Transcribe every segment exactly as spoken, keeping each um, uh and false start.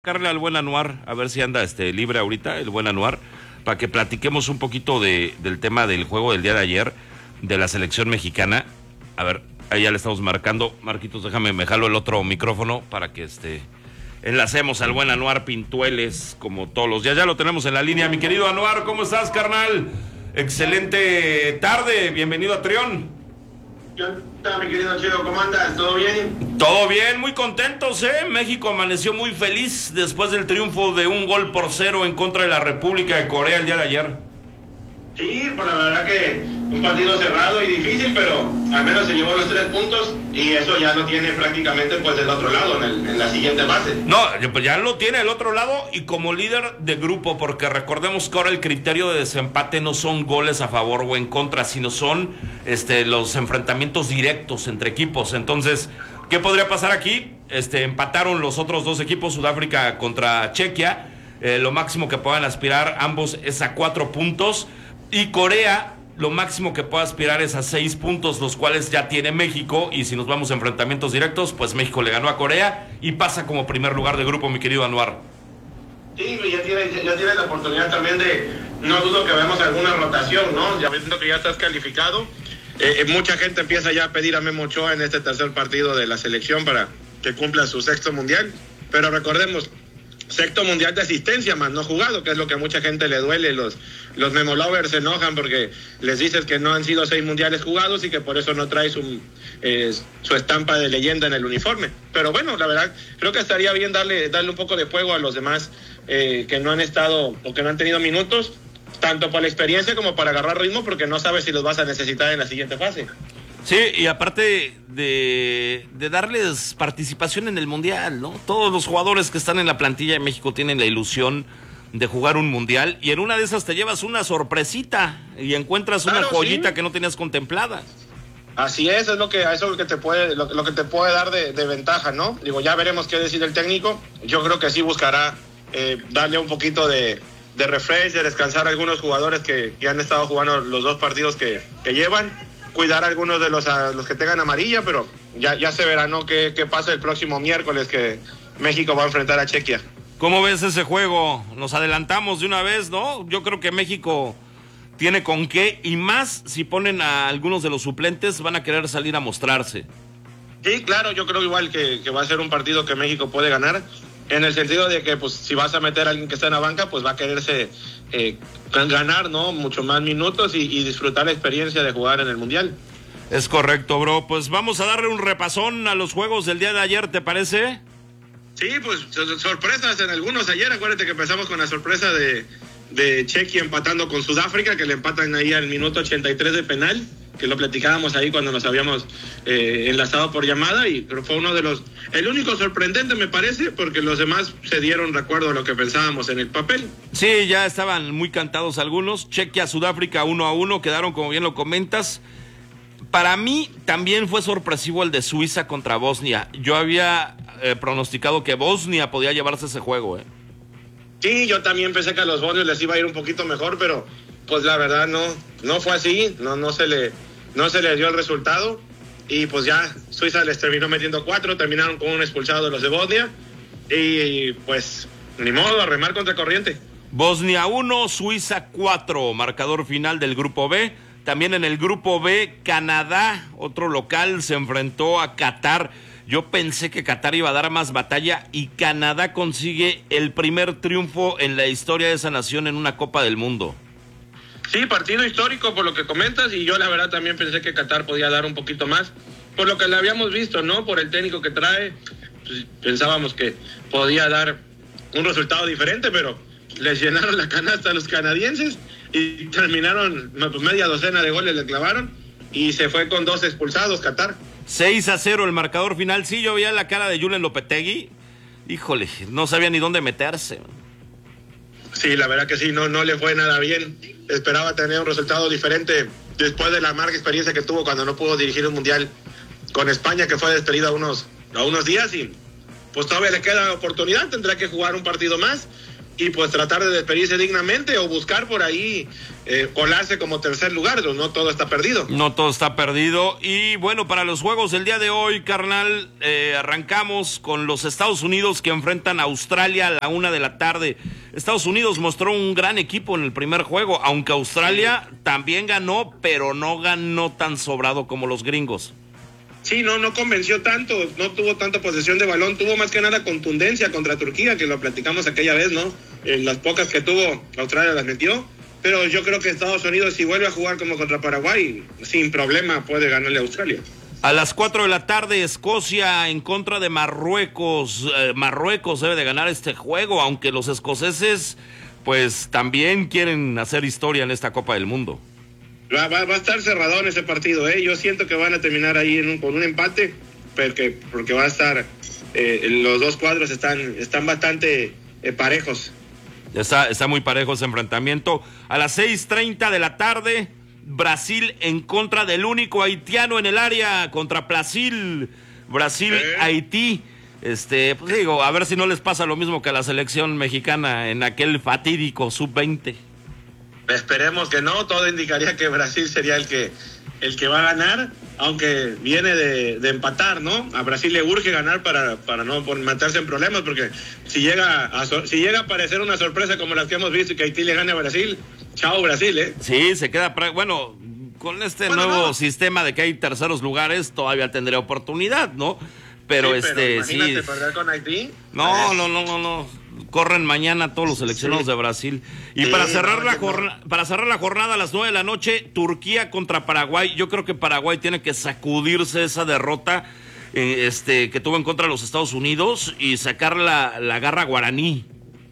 Carle al buen Anuar, a ver si anda este libre ahorita, el buen Anuar, para que platiquemos un poquito de, del tema del juego del día de ayer, de la selección mexicana. A ver, ahí ya le estamos marcando. Marquitos, déjame, me jalo el otro micrófono para que este enlacemos al buen Anuar Pintueles, como todos los días. Ya lo tenemos en la línea. Mi querido Anuar, ¿cómo estás, carnal? Excelente tarde, bienvenido a Trión. ¿Qué onda, mi querido Chido? ¿Cómo andas? ¿Todo bien? Todo bien, muy contentos, ¿eh? México amaneció muy feliz después del triunfo de un gol por cero en contra de la República de Corea el día de ayer. Sí, pues la verdad que un partido cerrado y difícil, pero al menos se llevó los tres puntos y eso ya lo tiene prácticamente pues del otro lado, en, el, en la siguiente fase. No, pues ya lo tiene el otro lado y como líder de grupo, porque recordemos que ahora el criterio de desempate no son goles a favor o en contra, sino son este, los enfrentamientos directos entre equipos. Entonces, ¿qué podría pasar aquí? Este, empataron los otros dos equipos, Sudáfrica contra Chequia. Eh, lo máximo que puedan aspirar ambos es a cuatro puntos. Y Corea, lo máximo que puede aspirar es a seis puntos, los cuales ya tiene México. Y si nos vamos a enfrentamientos directos, pues México le ganó a Corea y pasa como primer lugar de grupo, mi querido Anuar. Sí, ya tienes, ya tienes la oportunidad también de, no dudo que vemos alguna rotación, ¿no? Ya viendo que ya estás calificado, eh, mucha gente empieza ya a pedir a Memo Ochoa en este tercer partido de la selección para que cumpla su sexto mundial. Pero recordemos, sexto mundial de asistencia más no jugado, que es lo que a mucha gente le duele. Los, los Memo Lovers se enojan porque les dices que no han sido seis mundiales jugados y que por eso no trae su, eh, su estampa de leyenda en el uniforme. Pero bueno, la verdad, creo que estaría bien darle, darle un poco de juego a los demás eh, que no han estado o que no han tenido minutos, tanto por la experiencia como para agarrar ritmo, porque no sabes si los vas a necesitar en la siguiente fase. Sí, y aparte de, de darles participación en el Mundial, ¿no? Todos los jugadores que están en la plantilla de México tienen la ilusión de jugar un Mundial y en una de esas te llevas una sorpresita y encuentras una Claro, joyita sí, que no tenías contemplada. Así es, es lo que eso es lo que te puede lo, lo que te puede dar de, de ventaja, ¿no? Digo, ya veremos qué decide el técnico. Yo creo que sí buscará eh, darle un poquito de, de refresh, de descansar a algunos jugadores que, que han estado jugando los dos partidos que, que llevan. Cuidar a algunos de los, a los que tengan amarilla, pero ya, ya se verá, ¿no? ¿Qué, qué pasa el próximo miércoles que México va a enfrentar a Chequia? ¿Cómo ves ese juego? Nos adelantamos de una vez, ¿no? Yo creo que México tiene con qué, y más si ponen a algunos de los suplentes, van a querer salir a mostrarse. Sí, claro, yo creo igual que, que va a ser un partido que México puede ganar, en el sentido de que pues si vas a meter a alguien que está en la banca, pues va a quererse eh, ganar, ¿no? Mucho más minutos y, y disfrutar la experiencia de jugar en el Mundial. Es correcto, bro. Pues vamos a darle un repasón a los juegos del día de ayer, ¿te parece? Sí, pues sorpresas en algunos ayer. Acuérdate que empezamos con la sorpresa de, de Chequia empatando con Sudáfrica, que le empatan ahí al minuto ochenta y tres de penal, que lo platicábamos ahí cuando nos habíamos eh, enlazado por llamada, y pero fue uno de los, el único sorprendente me parece, porque los demás se dieron recuerdo a lo que pensábamos en el papel. Sí, ya estaban muy cantados algunos. Chequia, Sudáfrica uno a uno, quedaron como bien lo comentas. Para mí también fue sorpresivo el de Suiza contra Bosnia. Yo había eh, pronosticado que Bosnia podía llevarse ese juego, ¿eh? Sí, yo también pensé que a los bosnios les iba a ir un poquito mejor, pero pues la verdad no, no fue así, no, no se le, no se le dio el resultado, y pues ya Suiza les terminó metiendo cuatro, terminaron con un expulsado de los de Bosnia, y pues ni modo, a remar contra corriente. Bosnia uno, Suiza cuatro, marcador final del grupo B. También en el grupo B, Canadá, otro local, se enfrentó a Qatar. Yo pensé que Qatar iba a dar más batalla y Canadá consigue el primer triunfo en la historia de esa nación en una Copa del Mundo. Sí, partido histórico por lo que comentas, y yo la verdad también pensé que Qatar podía dar un poquito más, por lo que le habíamos visto, ¿no? Por el técnico que trae, pues, pensábamos que podía dar un resultado diferente, pero les llenaron la canasta a los canadienses y terminaron, pues, media docena de goles le clavaron, y se fue con dos expulsados Qatar. seis a cero el marcador final. Sí, yo veía la cara de Julen Lopetegui. Híjole, no sabía ni dónde meterse. Sí, la verdad que sí, no, no le fue nada bien. Esperaba tener un resultado diferente después de la amarga experiencia que tuvo cuando no pudo dirigir un mundial con España, que fue despedido a unos, a unos días, y pues todavía le queda oportunidad, tendrá que jugar un partido más, y pues tratar de despedirse dignamente o buscar por ahí eh, colarse como tercer lugar. No todo está perdido. No todo está perdido. Y bueno, para los juegos del día de hoy, carnal, eh, arrancamos con los Estados Unidos que enfrentan a Australia a la una de la tarde. Estados Unidos mostró un gran equipo en el primer juego, aunque Australia también ganó, pero no ganó tan sobrado como los gringos. Sí, no, no convenció tanto, no tuvo tanta posesión de balón, tuvo más que nada contundencia contra Turquía, que lo platicamos aquella vez, ¿no? En las pocas que tuvo, Australia las metió, pero yo creo que Estados Unidos, si vuelve a jugar como contra Paraguay, sin problema puede ganarle a Australia. A las cuatro de la tarde, Escocia en contra de Marruecos. Eh, Marruecos debe de ganar este juego, aunque los escoceses, pues, también quieren hacer historia en esta Copa del Mundo. Va, va, va a estar cerradón ese partido, ¿eh? Yo siento que van a terminar ahí en un, con un empate, porque, porque va a estar, eh, los dos cuadros están, están bastante eh, parejos. Está, está muy parejo ese enfrentamiento. A las seis treinta de la tarde, Brasil en contra del único haitiano en el área, contra Brasil, Brasil, ¿Eh? Haití. Este, pues digo, a ver si no les pasa lo mismo que a la selección mexicana en aquel fatídico sub veinte. Esperemos que no, todo indicaría que Brasil sería el que el que va a ganar, aunque viene de, de empatar, ¿no? A Brasil le urge ganar para, para no meterse en problemas, porque si llega a si llega a aparecer una sorpresa como las que hemos visto y que Haití le gane a Brasil, chao Brasil, ¿eh? Sí, se queda, pra... bueno, con este bueno, nuevo no. sistema de que hay terceros lugares, todavía tendría oportunidad, ¿no? Pero sí, este, pero imagínate sí. perder con Haití. No, no, no, no, no. Corren mañana todos los seleccionados sí. de Brasil. Y sí, para cerrar no, la jornada, no. para cerrar la jornada a las nueve de la noche, Turquía contra Paraguay. Yo creo que Paraguay tiene que sacudirse esa derrota eh, este, que tuvo en contra de los Estados Unidos y sacar la, la garra guaraní.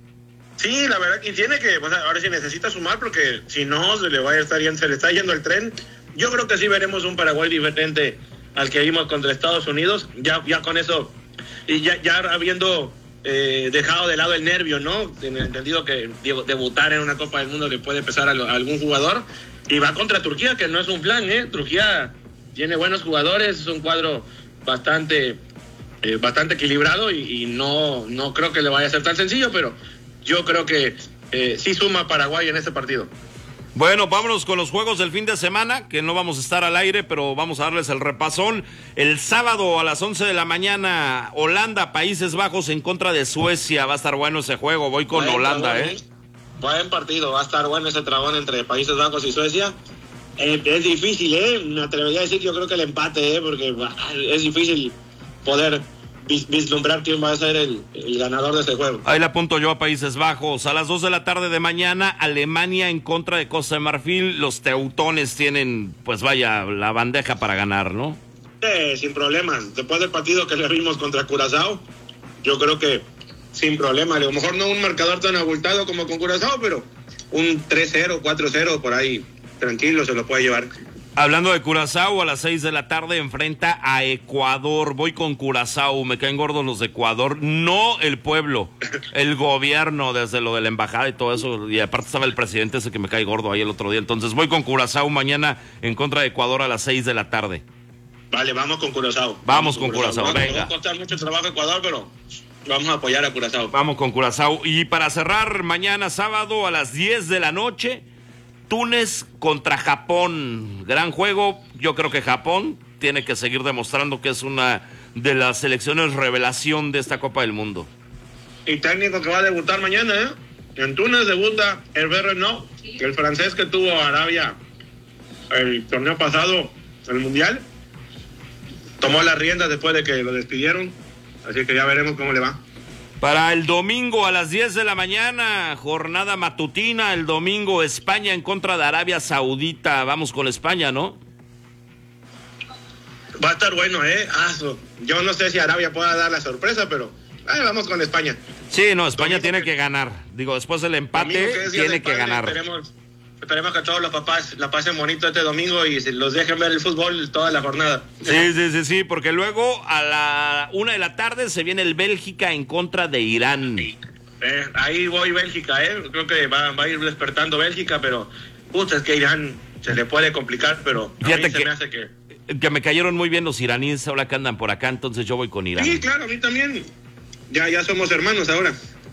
Sí, la verdad que tiene que, pues, ahora sí necesita sumar, porque si no se le va a estar yendo, se le está yendo el tren. Yo creo que sí veremos un Paraguay diferente al que vimos contra Estados Unidos, ya, ya con eso, y ya, ya habiendo eh, dejado de lado el nervio, ¿no? En el entendido que digo, debutar en una Copa del Mundo le puede pesar a, lo, a algún jugador, y va contra Turquía, que no es un plan, ¿eh? Turquía tiene buenos jugadores, es un cuadro bastante, eh, bastante equilibrado, y, y no, no creo que le vaya a ser tan sencillo, pero yo creo que eh, sí suma Paraguay en este partido. Bueno, vámonos con los juegos del fin de semana, que no vamos a estar al aire, pero vamos a darles el repasón. El sábado a las once de la mañana, Holanda, Países Bajos en contra de Suecia. Va a estar bueno ese juego, voy con buen Holanda, trabón, ¿eh? Buen partido, va a estar bueno ese trabón entre Países Bajos y Suecia. Eh, es difícil, ¿eh? Me atrevería a decir que yo creo que el empate, ¿eh? Porque bah, es difícil poder vis- vislumbrar quién va a ser el, el ganador de ese juego. Ahí le apunto yo a Países Bajos. A las dos de la tarde de mañana, Alemania en contra de Costa de Marfil. Los teutones tienen, pues vaya, la bandeja para ganar, ¿no? Eh, sin problemas. Después del partido que le vimos contra Curazao, yo creo que sin problema. A lo mejor no un marcador tan abultado como con Curazao, pero un tres cero, cuatro cero por ahí, tranquilo, se lo puede llevar. Hablando de Curazao, a las seis de la tarde enfrenta a Ecuador. Voy con Curazao, me caen gordos los de Ecuador. No el pueblo, el gobierno, desde lo de la embajada y todo eso. Y aparte estaba el presidente ese que me cae gordo ahí el otro día. Entonces voy con Curazao mañana en contra de Ecuador a las seis de la tarde. Vale, vamos con Curazao. Vamos, vamos con Curazao, Curazao. Venga. Va a costar mucho trabajo a Ecuador, pero vamos a apoyar a Curazao. Vamos con Curazao. Y para cerrar, mañana sábado a las diez de la noche, Túnez contra Japón. Gran juego. Yo creo que Japón tiene que seguir demostrando que es una de las selecciones revelación de esta Copa del Mundo. Y técnico que va a debutar mañana, ¿eh? En Túnez debuta Hervé Renard, el francés que tuvo Arabia el torneo pasado, el Mundial. Tomó las riendas después de que lo despidieron. Así que ya veremos cómo le va. Para el domingo a las diez de la mañana, jornada matutina, el domingo España en contra de Arabia Saudita. Vamos con España, ¿no? Va a estar bueno, ¿eh? Ah, yo no sé si Arabia pueda dar la sorpresa, pero eh, vamos con España. Sí, no, España domingo tiene que, que ganar. Digo, después del empate, que tiene que padre, ganar. Esperemos, esperemos que todos los papás la pasen bonito este domingo y se los dejen ver el fútbol toda la jornada. Sí, sí, sí, sí, porque luego a la una de la tarde se viene el Bélgica en contra de Irán. Eh, ahí voy Bélgica, ¿eh? Creo que va, va a ir despertando Bélgica, pero puta, es que Irán se le puede complicar, pero a Fíjate mí se que, me hace que... que me cayeron muy bien los iraníes ahora que andan por acá, entonces yo voy con Irán. Sí, claro, a mí también. Ya, ya somos hermanos ahora.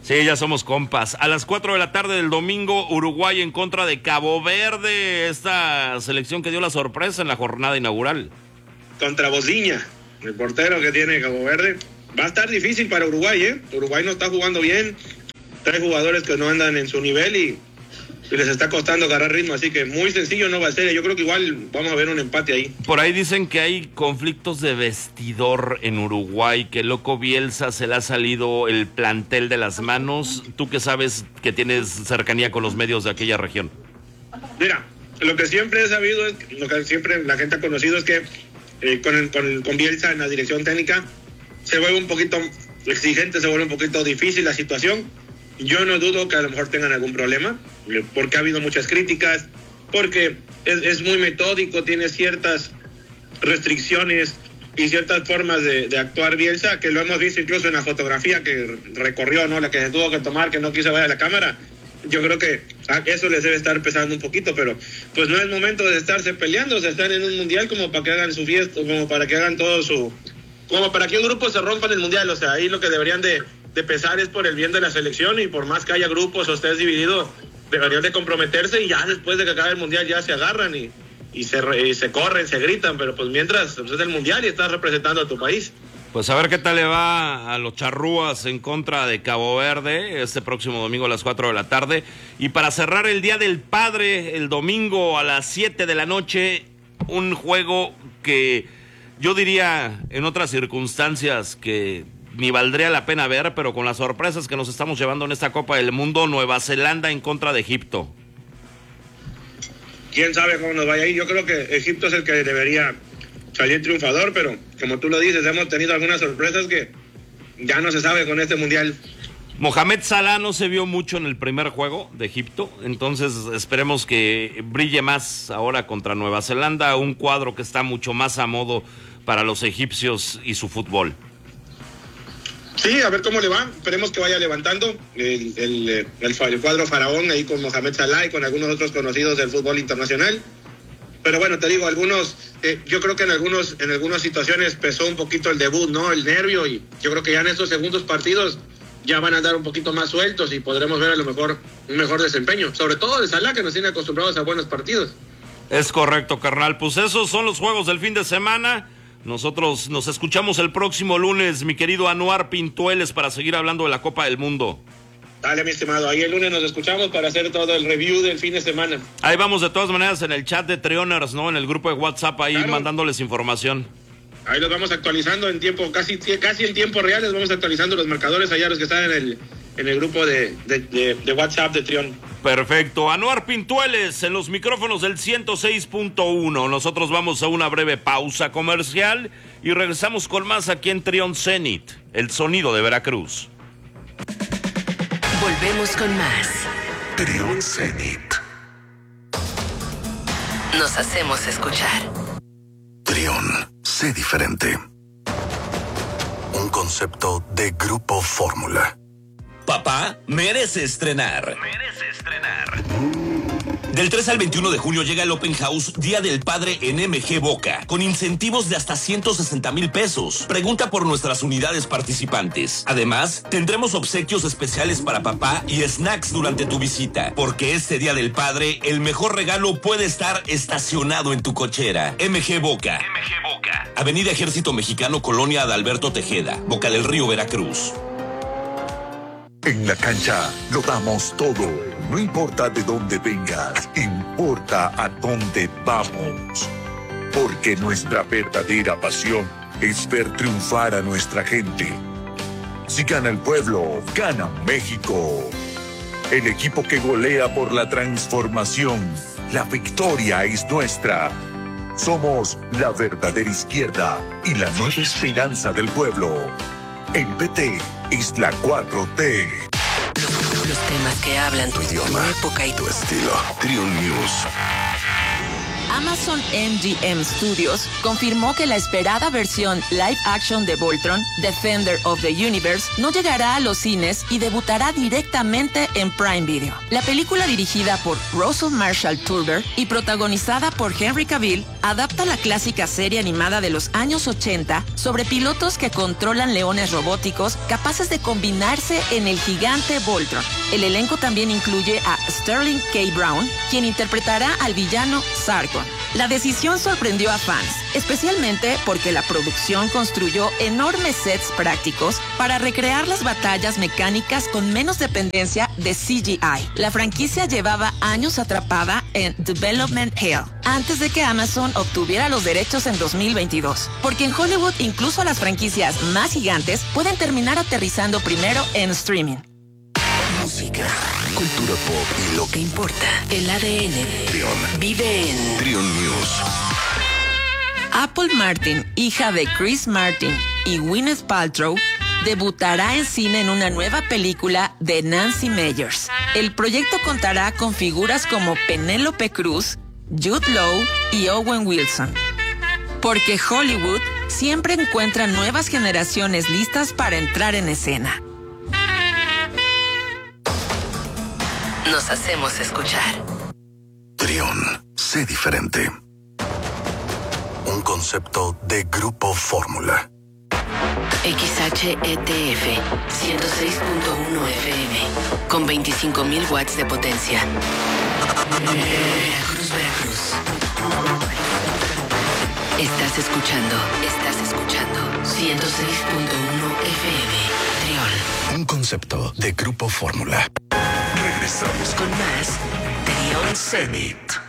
Sí, ya somos compas. A las cuatro de la tarde del domingo, Uruguay en contra de Cabo Verde, esta selección que dio la sorpresa en la jornada inaugural. Contra Bociña, el portero que tiene Cabo Verde. Va a estar difícil para Uruguay, ¿eh? Uruguay no está jugando bien. Tres jugadores que no andan en su nivel y, y les está costando agarrar ritmo, así que muy sencillo no va a ser. Yo creo que igual vamos a ver un empate ahí. Por ahí dicen que hay conflictos de vestidor en Uruguay, que loco Bielsa se le ha salido el plantel de las manos. ¿Tú qué sabes que tienes cercanía con los medios de aquella región? Mira, lo que siempre he sabido, es, lo que siempre la gente ha conocido es que eh, con, con, con Bielsa en la dirección técnica se vuelve un poquito exigente, se vuelve un poquito difícil la situación. Yo no dudo que a lo mejor tengan algún problema, porque ha habido muchas críticas, porque es, es muy metódico, tiene ciertas restricciones y ciertas formas de, de actuar Bielsa, que lo hemos visto incluso en la fotografía que recorrió, ¿no? La que se tuvo que tomar, que no quiso ver a la cámara. Yo creo que eso les debe estar pesando un poquito, pero pues no es momento de estarse peleando, o sea, están en un mundial como para que hagan su fiesta, como para que hagan todo su... como para que un grupo se rompa en el mundial, o sea, ahí lo que deberían de... de pesar es por el bien de la selección y por más que haya grupos o estés dividido, deberían de comprometerse y ya después de que acabe el mundial ya se agarran y, y, se, y se corren, se gritan, pero pues mientras pues es el mundial y estás representando a tu país. Pues a ver qué tal le va a los charrúas en contra de Cabo Verde este próximo domingo a las cuatro de la tarde. Y para cerrar el Día del Padre, el domingo a las siete de la noche, un juego que yo diría en otras circunstancias que ni valdría la pena ver, pero con las sorpresas que nos estamos llevando en esta Copa del Mundo, Nueva Zelanda en contra de Egipto. ¿Quién sabe cómo nos vaya a ir? Yo creo que Egipto es el que debería salir triunfador, pero como tú lo dices, hemos tenido algunas sorpresas que ya no se sabe con este mundial. Mohamed Salah no se vio mucho en el primer juego de Egipto, entonces esperemos que brille más ahora contra Nueva Zelanda, un cuadro que está mucho más a modo para los egipcios y su fútbol. Sí, a ver cómo le va, esperemos que vaya levantando el, el, el, el cuadro faraón ahí con Mohamed Salah y con algunos otros conocidos del fútbol internacional. Pero bueno, te digo, algunos, eh, yo creo que en algunos, en algunas situaciones pesó un poquito el debut, ¿no? El nervio, y yo creo que ya en estos segundos partidos ya van a andar un poquito más sueltos y podremos ver a lo mejor un mejor desempeño, sobre todo de Salah, que nos tiene acostumbrados a buenos partidos. Es correcto, carnal, pues esos son los juegos del fin de semana. Nosotros nos escuchamos el próximo lunes, mi querido Anuar Pintueles, para seguir hablando de la Copa del Mundo. Dale, mi estimado, ahí el lunes nos escuchamos para hacer todo el review del fin de semana. Ahí vamos de todas maneras en el chat de Trioners, ¿no? En el grupo de WhatsApp, ahí claro, mandándoles información. Ahí los vamos actualizando en tiempo, casi, casi en tiempo real, les vamos actualizando los marcadores allá, los que están en el, en el grupo de, de, de, de WhatsApp de Trion. Perfecto, Anuar Pintueles en los micrófonos del ciento seis punto uno. Nosotros vamos a una breve pausa comercial y regresamos con más aquí en Trion Zenit, el sonido de Veracruz. Volvemos con más Trion Zenit. Nos hacemos escuchar. Trion, sé diferente. Un concepto de Grupo Fórmula. Papá merece estrenar. Merece estrenar. Del tres al veintiuno de junio llega el Open House Día del Padre en M G Boca, con incentivos de hasta ciento sesenta mil pesos. Pregunta por nuestras unidades participantes. Además, tendremos obsequios especiales para papá y snacks durante tu visita, porque este Día del Padre, el mejor regalo puede estar estacionado en tu cochera. M G Boca. M G Boca. Avenida Ejército Mexicano, Colonia Adalberto Tejeda, Boca del Río, Veracruz. En la cancha lo damos todo. No importa de dónde vengas, importa a dónde vamos. Porque nuestra verdadera pasión es ver triunfar a nuestra gente. Si gana el pueblo, gana México. El equipo que golea por la transformación. La victoria es nuestra. Somos la verdadera izquierda y la nueva esperanza del pueblo. El P T es la cuatro T. Los temas que hablan tu idioma, tu época y tu estilo. Trion News. Amazon M G M Studios confirmó que la esperada versión live action de Voltron, Defender of the Universe, no llegará a los cines y debutará directamente en Prime Video. La película, dirigida por Russell Marshall Turber y protagonizada por Henry Cavill, adapta la clásica serie animada de los años ochenta sobre pilotos que controlan leones robóticos capaces de combinarse en el gigante Voltron. El elenco también incluye a Sterling K. Brown, quien interpretará al villano Sargon. La decisión sorprendió a fans, especialmente porque la producción construyó enormes sets prácticos para recrear las batallas mecánicas con menos dependencia de C G I. La franquicia llevaba años atrapada en Development Hell, antes de que Amazon obtuviera los derechos en dos mil veintidós. Porque en Hollywood incluso las franquicias más gigantes pueden terminar aterrizando primero en streaming. Música, cultura pop y lo que importa. El A D N Trión. vive en Trión News. Apple Martin, hija de Chris Martin y Gwyneth Paltrow, debutará en cine en una nueva película de Nancy Meyers. El proyecto contará con figuras como Penélope Cruz, Jude Law y Owen Wilson. Porque Hollywood siempre encuentra nuevas generaciones listas para entrar en escena. Nos hacemos escuchar. Trión. Sé diferente. Un concepto de Grupo Fórmula. X H E T F ciento seis punto uno F M con veinticinco mil watts de potencia. Veracruz, Veracruz. Estás escuchando, estás escuchando ciento seis punto uno F M. Trión. Un concepto de Grupo Fórmula. Regresamos Con más Trión Zenit.